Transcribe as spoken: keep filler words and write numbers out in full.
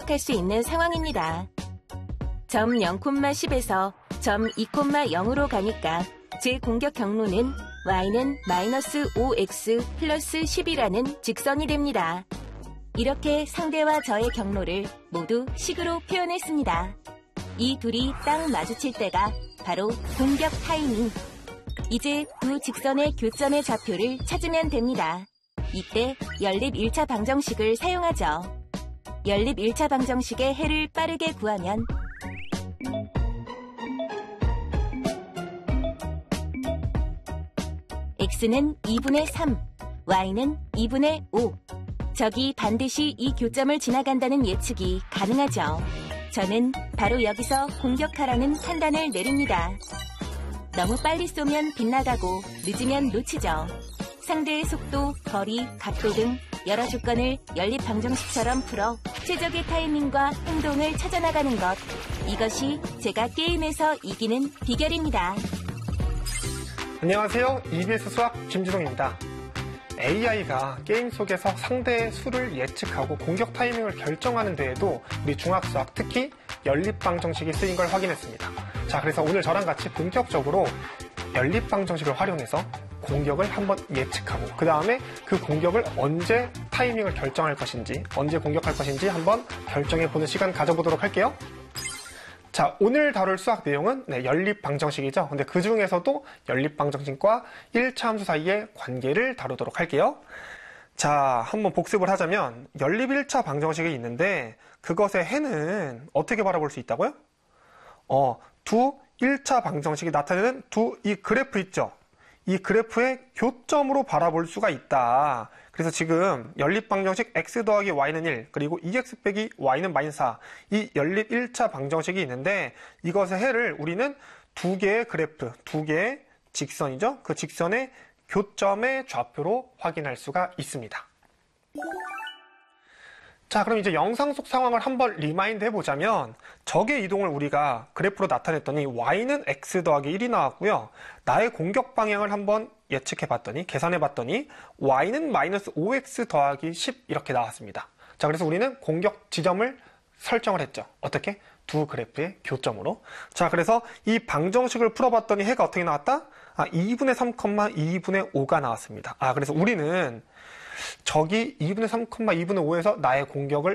공격할 수 있는 상황입니다. 점 영, 십에서 점 이, 영으로 가니까 제 공격 경로는 y는 마이너스 오 엑스 플러스 십이라는 직선이 됩니다. 이렇게 상대와 저의 경로를 모두 식으로 표현했습니다. 이 둘이 딱 마주칠 때가 바로 공격 타이밍. 이제 두 직선의 교점의 좌표를 찾으면 됩니다. 이때 연립 일 차 방정식을 사용하죠. 연립 일 차 방정식의 해를 빠르게 구하면 x는 이분의 삼, y는 이분의 오. 적이 반드시 이 교점을 지나간다는 예측이 가능하죠. 저는 바로 여기서 공격하라는 판단을 내립니다. 너무 빨리 쏘면 빗나가고 늦으면 놓치죠. 상대의 속도, 거리, 각도 등 여러 조건을 연립 방정식처럼 풀어 최적의 타이밍과 행동을 찾아나가는 것. 이것이 제가 게임에서 이기는 비결입니다. 안녕하세요. 이비에스 수학 김지동입니다. 에이아이가 게임 속에서 상대의 수를 예측하고 공격 타이밍을 결정하는 데에도 우리 중학수학, 특히 연립방정식이 쓰인 걸 확인했습니다. 자, 그래서 오늘 저랑 같이 본격적으로 연립방정식을 활용해서 공격을 한번 예측하고 그 다음에 그 공격을 언제 타이밍을 결정할 것인지, 언제 공격할 것인지 한번 결정해보는 시간 가져보도록 할게요. 자, 오늘 다룰 수학 내용은 네, 연립방정식이죠. 근데 그 중에서도 연립방정식과 일 차 함수 사이의 관계를 다루도록 할게요. 자, 한번 복습을 하자면 연립 일 차 방정식이 있는데 그것의 해는 어떻게 바라볼 수 있다고요? 어, 두 일 차 방정식이 나타내는 두 이 그래프 있죠? 이 그래프의 교점으로 바라볼 수가 있다. 그래서 지금 연립방정식 x 더하기 y는 일, 그리고 이 엑스 빼기 y는 마이너스 사, 이 연립 일 차 방정식이 있는데 이것의 해를 우리는 두 개의 그래프, 두 개의 직선이죠. 그 직선의 교점의 좌표로 확인할 수가 있습니다. 자, 그럼 이제 영상 속 상황을 한번 리마인드 해보자면 적의 이동을 우리가 그래프로 나타냈더니 y는 x 더하기 일이 나왔고요. 나의 공격 방향을 한번 예측해봤더니, 계산해봤더니 y는 마이너스 오 엑스 더하기 십 이렇게 나왔습니다. 자, 그래서 우리는 공격 지점을 설정을 했죠. 어떻게? 두 그래프의 교점으로. 자, 그래서 이 방정식을 풀어봤더니 해가 어떻게 나왔다? 아, 이분의 삼, 이분의 오가 나왔습니다. 아, 그래서 우리는 적이 이분의 삼, 이분의 오에서 나의 공격을